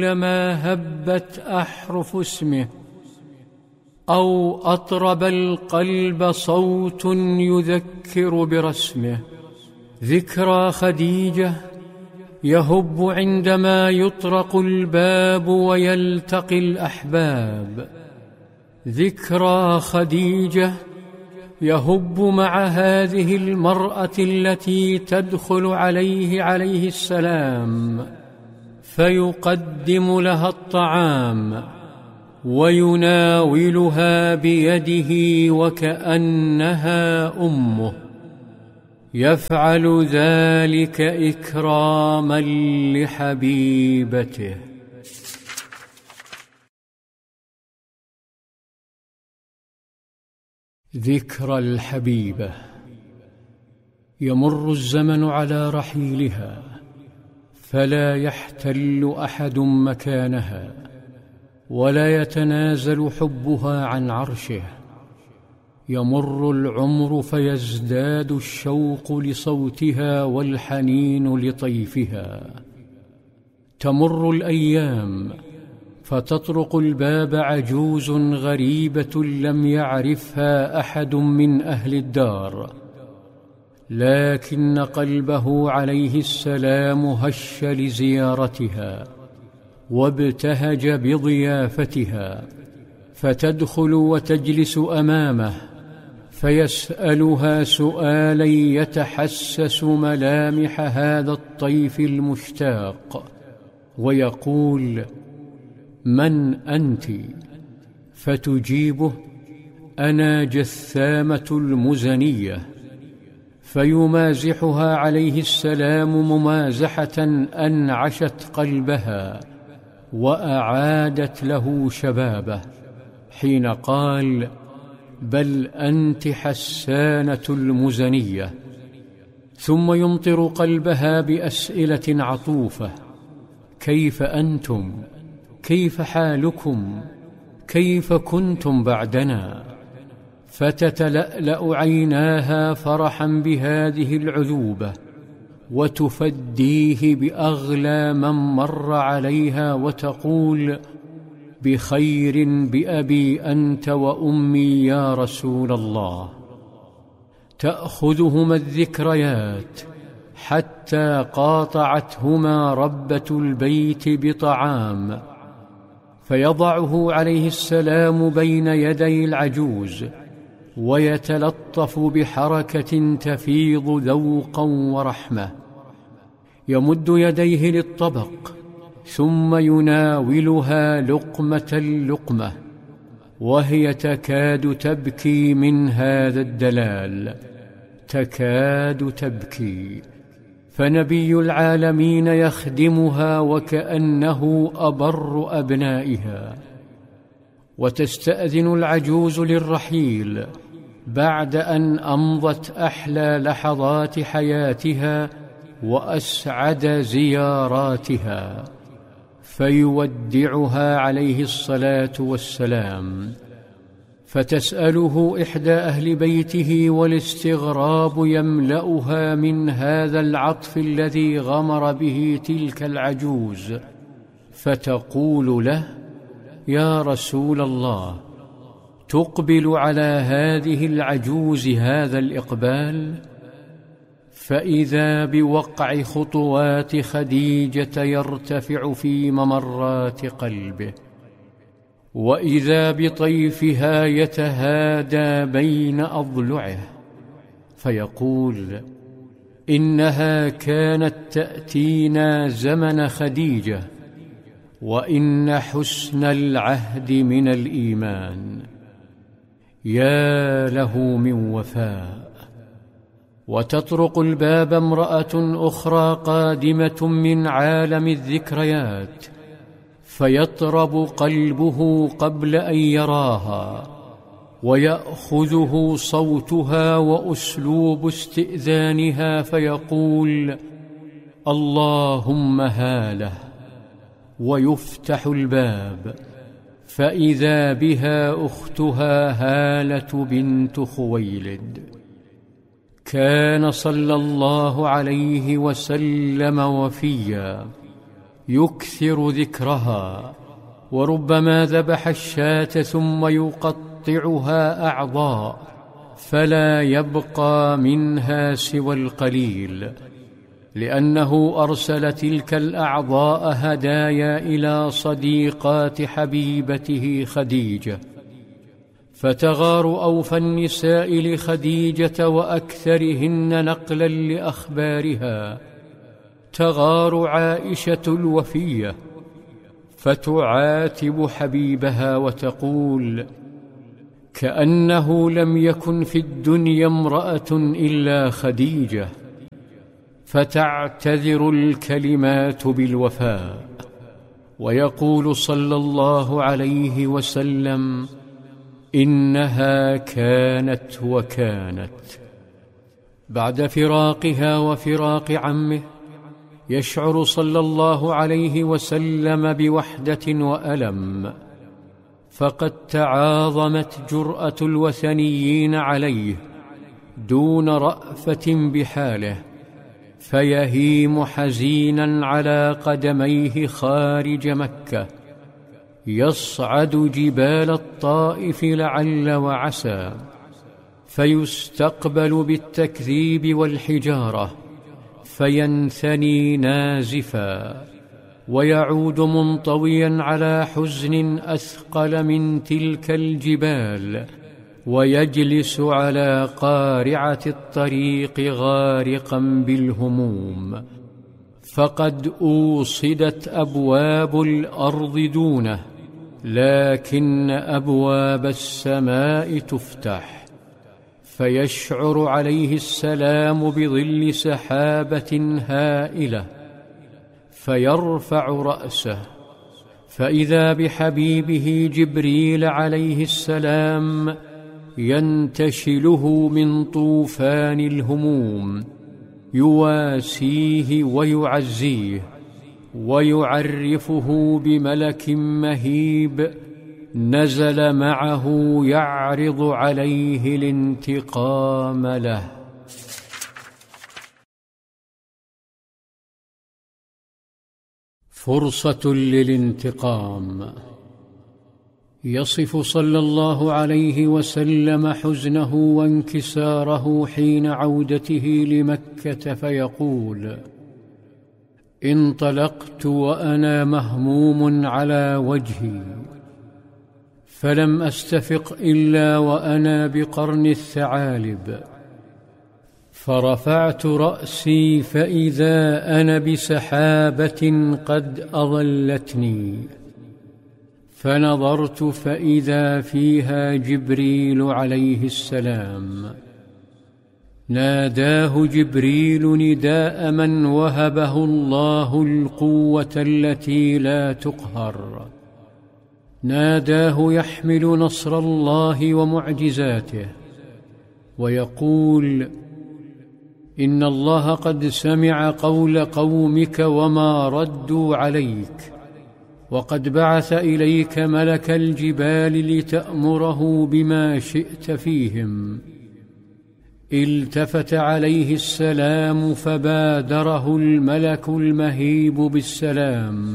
كلما هبت أحرف اسمه أو أطرب القلب صوت يذكر برسمه. ذكرى خديجة يهب عندما يطرق الباب ويلتقي الأحباب. ذكرى خديجة يهب مع هذه المرأة التي تدخل عليه السلام، فيقدم لها الطعام ويناولها بيده وكأنها أمه. يفعل ذلك إكراما لحبيبته. ذكرى الحبيبة. يمر الزمن على رحيلها فلا يحتل أحد مكانها ولا يتنازل حبها عن عرشه. يمر العمر فيزداد الشوق لصوتها والحنين لطيفها. تمر الأيام فتطرق الباب عجوز غريبة لم يعرفها أحد من أهل الدار، لكن قلبه عليه السلام هش لزيارتها وابتهج بضيافتها. فتدخل وتجلس أمامه فيسألها سؤالا يتحسس ملامح هذا الطيف المشتاق ويقول: من أنت؟ فتجيبه: أنا جثامة المزنية. فيمازحها عليه السلام ممازحة أنعشت قلبها وأعادت له شبابه، حين قال: بل أنت حسانة المزنية. ثم يمطر قلبها بأسئلة عطوفة: كيف أنتم؟ كيف حالكم؟ كيف كنتم بعدنا؟ فتتلألأ عيناها فرحا بهذه العذوبة وتفديه بأغلى من مر عليها وتقول: بخير بأبي أنت وأمي يا رسول الله. تأخذهما الذكريات حتى قاطعتهما ربة البيت بطعام، فيضعه عليه السلام بين يدي العجوز ويتلطف بحركة تفيض ذوقا ورحمة. يمد يديه للطبق ثم يناولها لقمة لقمة وهي تكاد تبكي من هذا الدلال، تكاد تبكي. فنبي العالمين يخدمها وكأنه أبر أبنائها. وتستأذن العجوز للرحيل بعد أن أمضت أحلى لحظات حياتها وأسعد زياراتها، فيودعها عليه الصلاة والسلام. فتسأله إحدى أهل بيته والاستغراب يملأها من هذا العطف الذي غمر به تلك العجوز، فتقول له: يا رسول الله، تقبل على هذه العجوز هذا الإقبال؟ فإذا بوقع خطوات خديجة يرتفع في ممرات قلبه، وإذا بطيفها يتهادى بين أضلعه، فيقول: إنها كانت تأتينا زمن خديجة، وإن حسن العهد من الإيمان. يا له من وفاء. وتطرق الباب امرأة أخرى قادمة من عالم الذكريات، فيطرب قلبه قبل أن يراها، ويأخذه صوتها وأسلوب استئذانها، فيقول: اللهم هاله. ويفتح الباب فإذا بها أختها هالة بنت خويلد. كان صلى الله عليه وسلم وفيا، يكثر ذكرها، وربما ذبح الشاة ثم يقطعها أعضاء فلا يبقى منها سوى القليل، لأنه أرسل تلك الأعضاء هدايا إلى صديقات حبيبته خديجة، فتغار أوفى النساء لخديجة وأكثرهن نقلا لأخبارها تغار عائشة الوفية، فتعاتب حبيبها وتقول: كأنه لم يكن في الدنيا امرأة إلا خديجة، فتعتذر الكلمات بالوفاء. ويقول صلى الله عليه وسلم: إنها كانت وكانت. بعد فراقها وفراق عمه يشعر صلى الله عليه وسلم بوحدة وألم، فقد تعاظمت جرأة الوثنيين عليه دون رأفة بحاله، فيهيم حزينا على قدميه خارج مكة، يصعد جبال الطائف لعل وعسى، فيستقبل بالتكذيب والحجارة، فينثني نازفا، ويعود منطويا على حزن أثقل من تلك الجبال، ويجلس على قارعة الطريق غارقا بالهموم، فقد أوصدت أبواب الأرض دونه، لكن أبواب السماء تفتح، فيشعر عليه السلام بظل سحابة هائلة، فيرفع رأسه فإذا بحبيبه جبريل عليه السلام ينتشله من طوفان الهموم، يواسيه ويعزيه، ويعرفه بملك مهيب نزل معه يعرض عليه الانتقام له. فرصة للانتقام. يصف صلى الله عليه وسلم حزنه وانكساره حين عودته لمكة فيقول: انطلقت وأنا مهموم على وجهي، فلم أستفق إلا وأنا بقرن الثعالب، فرفعت رأسي فإذا أنا بسحابة قد أظلتني، فنظرت فإذا فيها جبريل عليه السلام، ناداه جبريل نداء من وهبه الله القوة التي لا تقهر، ناداه يحمل نصر الله ومعجزاته ويقول: إن الله قد سمع قول قومك وما ردوا عليك، وقد بعث إليك ملك الجبال لتأمره بما شئت فيهم. التفت عليه السلام فبادره الملك المهيب بالسلام،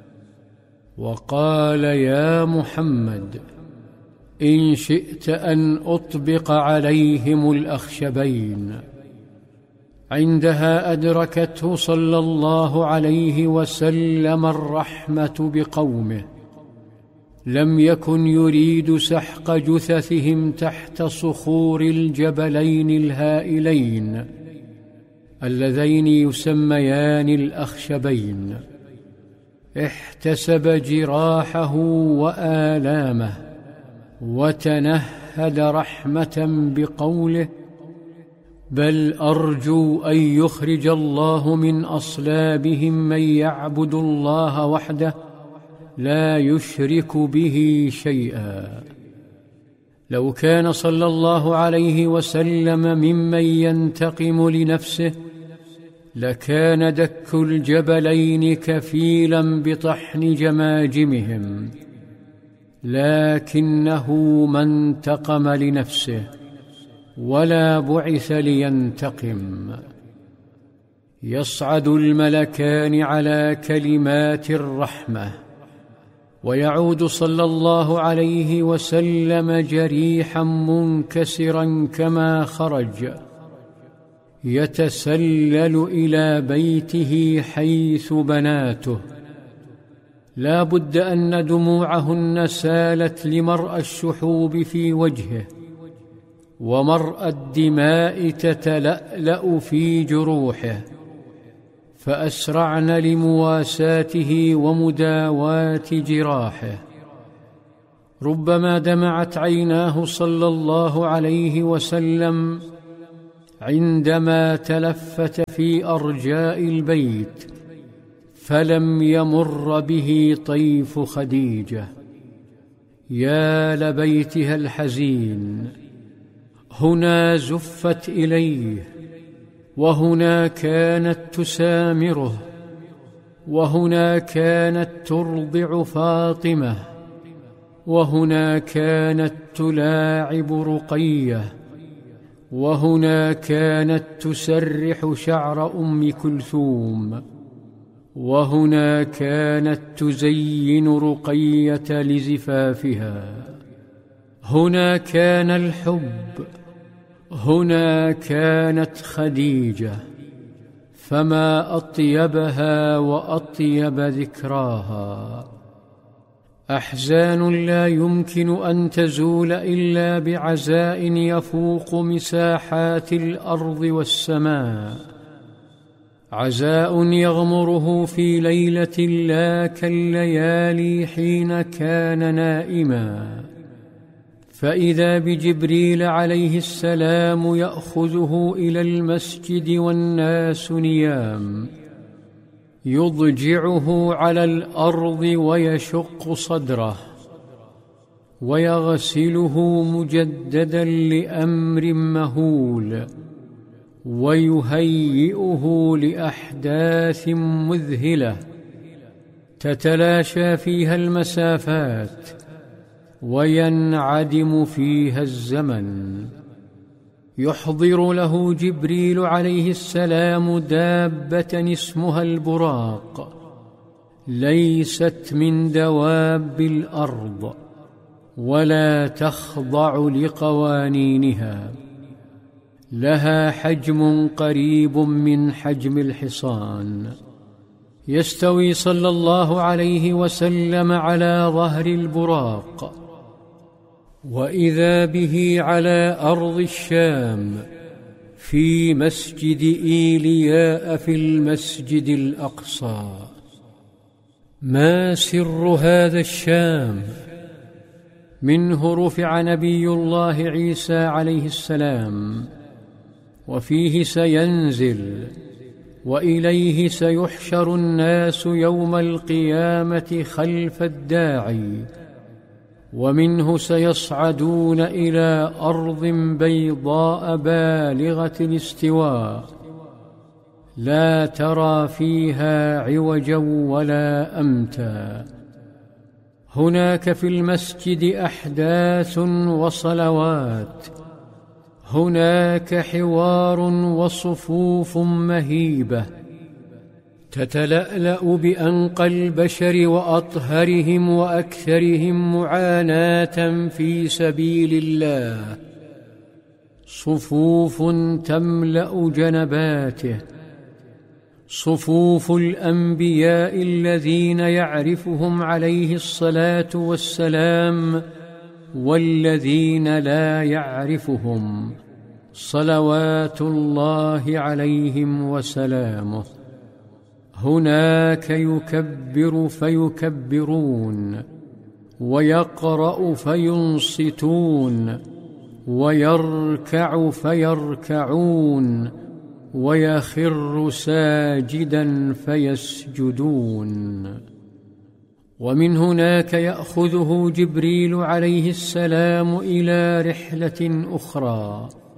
وقال: يا محمد، إن شئت أن أطبق عليهم الأخشبين. عندها أدركته صلى الله عليه وسلم الرحمة بقومه، لم يكن يريد سحق جثثهم تحت صخور الجبلين الهائلين اللذين يسميان الأخشبين. احتسب جراحه وآلامه وتنهد رحمة بقوله: بل أرجو أن يخرج الله من أصلابهم من يعبد الله وحده لا يشرك به شيئا. لو كان صلى الله عليه وسلم ممن ينتقم لنفسه لكان دك الجبلين كفيلا بطحن جماجمهم، لكنه ما انتقم لنفسه ولا بعث لينتقم. يصعد الملكان على كلمات الرحمة، ويعود صلى الله عليه وسلم جريحا منكسرا كما خرج، يتسلل إلى بيته حيث بناته. لا بد أن دموعهن سالت لمرأى الشحوب في وجهه، ومرأى الدماء تتلألأ في جروحه، فأسرعن لمواساته ومداواة جراحه. ربما دمعت عيناه صلى الله عليه وسلم عندما تلفت في أرجاء البيت، فلم يمر به طيف خديجة. يا لبيتها الحزين، هنا زفت إليه، وهنا كانت تسامره، وهنا كانت ترضع فاطمة، وهنا كانت تلاعب رقية، وهنا كانت تسرح شعر أم كلثوم، وهنا كانت تزين رقية لزفافها. هنا كان الحب، هنا كانت خديجة، فما أطيبها وأطيب ذكراها. أحزان لا يمكن أن تزول إلا بعزاء يفوق مساحات الأرض والسماء، عزاء يغمره في ليلة لا كالليالي حين كان نائما، فإذا بجبريل عليه السلام يأخذه إلى المسجد والناس نيام، يضجعه على الأرض ويشق صدره، ويغسله مجددا لأمر مهول، ويهيئه لأحداث مذهلة تتلاشى فيها المسافات وينعدم فيها الزمن. يحضر له جبريل عليه السلام دابة اسمها البراق، ليست من دواب الأرض ولا تخضع لقوانينها، لها حجم قريب من حجم الحصان. يستوي صلى الله عليه وسلم على ظهر البراق، وإذا به على أرض الشام في مسجد إيلياء في المسجد الأقصى. ما سر هذا الشام؟ منه رفع نبي الله عيسى عليه السلام، وفيه سينزل، وإليه سيحشر الناس يوم القيامة خلف الداعي، ومنه سيصعدون إلى أرض بيضاء بالغة الاستواء، لا ترى فيها عوجا ولا أمتا. هناك في المسجد أحداث وصلوات، هناك حوار وصفوف مهيبة تتلألأ بأنقى البشر وأطهرهم وأكثرهم معاناة في سبيل الله، صفوف تملأ جنباته، صفوف الأنبياء الذين يعرفهم عليه الصلاة والسلام والذين لا يعرفهم صلوات الله عليهم وسلامه. هناك يكبر فيكبرون، ويقرأ فينصتون، ويركع فيركعون، ويخر ساجدا فيسجدون. ومن هناك يأخذه جبريل عليه السلام إلى رحلة أخرى،